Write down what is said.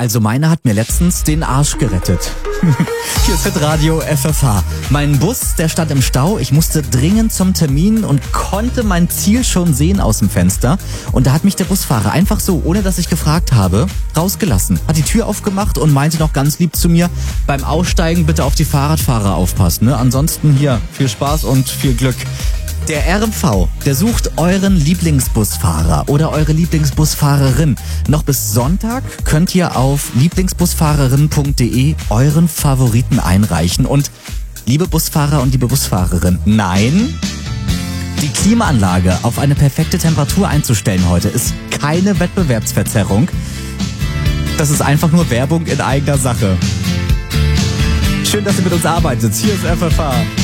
Also meine hat mir letztens den Arsch gerettet. Hier ist Radio FFH. Mein Bus, der stand im Stau. Ich musste dringend zum Termin und konnte mein Ziel schon sehen aus dem Fenster. Und da hat mich der Busfahrer einfach so, ohne dass ich gefragt habe, rausgelassen. Hat die Tür aufgemacht und meinte noch ganz lieb zu mir, beim Aussteigen bitte auf die Fahrradfahrer aufpassen. Ne? Ansonsten hier viel Spaß und viel Glück. Der RMV, der sucht euren Lieblingsbusfahrer oder eure Lieblingsbusfahrerin. Noch bis Sonntag könnt ihr auf lieblingsbusfahrerin.de euren Favoriten einreichen. Und liebe Busfahrer und liebe Busfahrerin, nein, die Klimaanlage auf eine perfekte Temperatur einzustellen heute ist keine Wettbewerbsverzerrung. Das ist einfach nur Werbung in eigener Sache. Schön, dass ihr mit uns arbeitet. Hier ist FFH.